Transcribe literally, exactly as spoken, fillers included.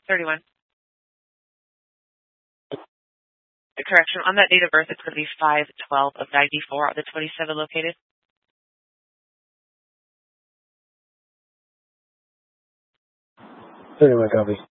thirty-one. Correction, on that date of birth, it's going to be five twelve of ninety-four. Are the twenty-seven located? thirty-one copy.